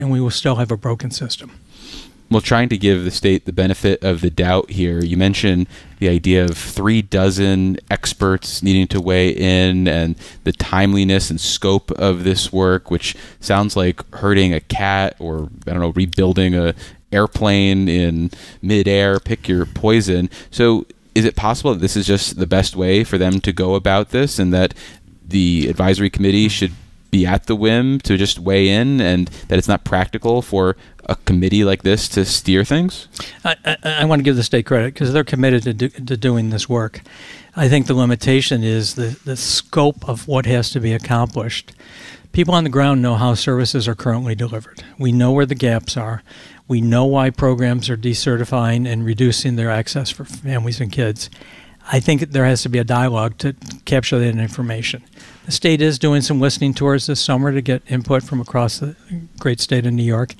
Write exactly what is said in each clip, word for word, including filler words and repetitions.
and we will still have a broken system. Well, trying to give the state the benefit of the doubt here, you mentioned the idea of three dozen experts needing to weigh in and the timeliness and scope of this work, which sounds like hurting a cat or, I don't know, rebuilding a airplane in midair, pick your poison. So is it possible that this is just the best way for them to go about this and that the advisory committee should be at the whim to just weigh in and that it's not practical for a committee like this to steer things? I, I, I want to give the state credit because they're committed to, do, to doing this work. I think the limitation is the, the scope of what has to be accomplished. People on the ground know how services are currently delivered. We know where the gaps are. We know why programs are decertifying and reducing their access for families and kids. I think there has to be a dialogue to capture that information. The state is doing some listening tours this summer to get input from across the great state of New York.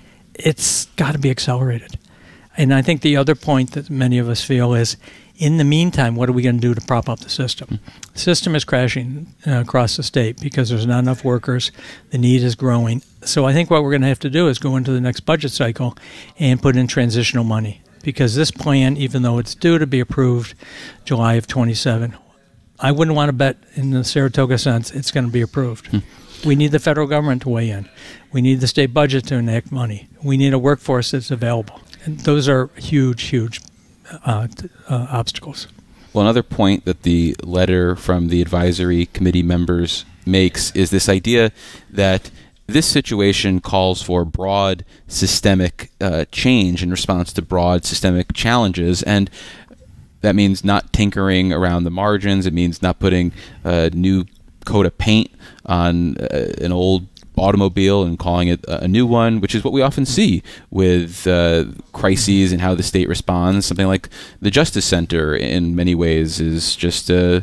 It's got to be accelerated. And I think the other point that many of us feel is, in the meantime, what are we going to do to prop up the system? The system is crashing uh, across the state because there's not enough workers. The need is growing. So I think what we're going to have to do is go into the next budget cycle and put in transitional money. Because this plan, even though it's due to be approved July of twenty-seven, I wouldn't want to bet in the Saratoga sense it's going to be approved. Hmm. We need the federal government to weigh in. We need the state budget to enact money. We need a workforce that's available. And those are huge, huge uh, uh, obstacles. Well, another point that the letter from the advisory committee members makes is this idea that this situation calls for broad systemic uh, change in response to broad systemic challenges, and that means not tinkering around the margins. It means not putting a new coat of paint on uh, an old automobile and calling it a new one, which is what we often see with uh, crises and how the state responds. Something like the Justice Center in many ways is just a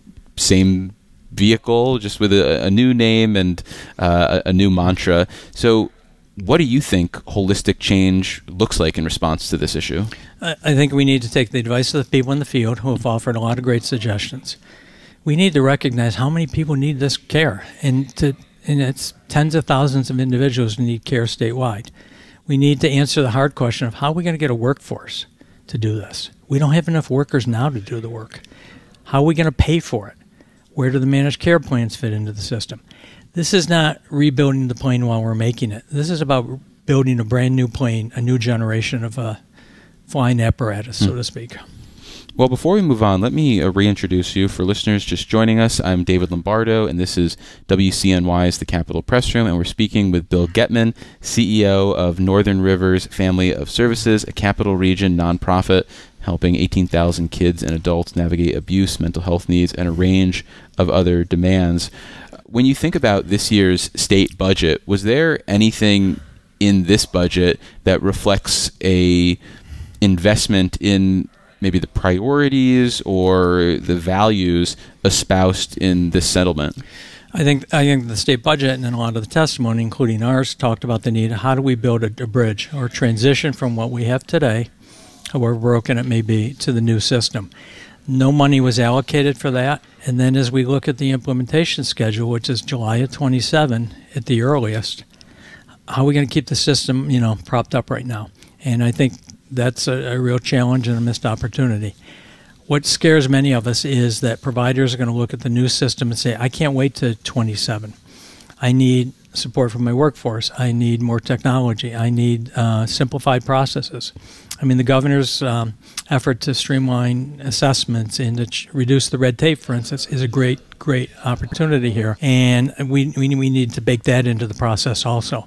same vehicle, just with a, a new name and uh, a, a new mantra. So what do you think holistic change looks like in response to this issue? I, I think we need to take the advice of the people in the field who have offered a lot of great suggestions. We need to recognize how many people need this care, and to and it's tens of thousands of individuals who need care statewide. We need to answer the hard question of how are we going to get a workforce to do this? We don't have enough workers now to do the work. How are we going to pay for it? Where do the managed care plans fit into the system? This is not rebuilding the plane while we're making it. This is about building a brand new plane, a new generation of a flying apparatus, so mm. to speak. Well, before we move on, let me uh, reintroduce you. For listeners just joining us, I'm David Lombardo, and this is W C N Y's The Capitol Press Room, and we're speaking with Bill Getman, C E O of Northern Rivers Family of Services, a Capital Region nonprofit helping eighteen thousand kids and adults navigate abuse, mental health needs, and a range of other demands. When you think about this year's state budget, was there anything in this budget that reflects a investment in maybe the priorities or the values espoused in this settlement? I think I think the state budget and then a lot of the testimony, including ours, talked about the need of how do we build a, a bridge or transition from what we have today, however broken it may be, to the new system. No money was allocated for that. And then as we look at the implementation schedule, which is July of twenty-seven at the earliest, how are we going to keep the system, you know, propped up right now? And I think that's a, a real challenge and a missed opportunity. What scares many of us is that providers are going to look at the new system and say, I can't wait to twenty-seven. I need support from my workforce. I need more technology. I need uh, simplified processes. I mean, the governor's um, effort to streamline assessments and to ch- reduce the red tape, for instance, is a great, great opportunity here. And we, we we need to bake that into the process also.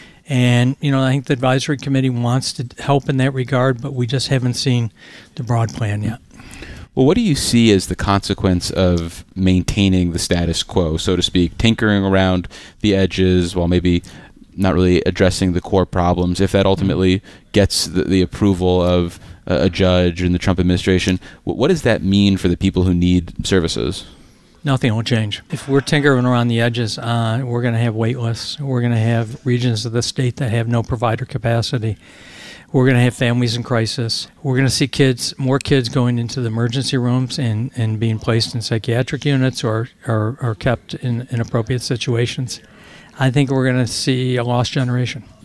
And, you know, I think the advisory committee wants to help in that regard, but we just haven't seen the broad plan yet. Well, what do you see as the consequence of maintaining the status quo, so to speak, tinkering around the edges while maybe not really addressing the core problems? If that ultimately gets the, the approval of a, a judge in the Trump administration, what, what does that mean for the people who need services? Nothing will change. If we're tinkering around the edges, uh, we're going to have wait lists. We're going to have regions of the state that have no provider capacity. We're going to have families in crisis. We're going to see kids, more kids going into the emergency rooms and, and being placed in psychiatric units or, or, or kept in inappropriate situations. I think we're going to see a lost generation.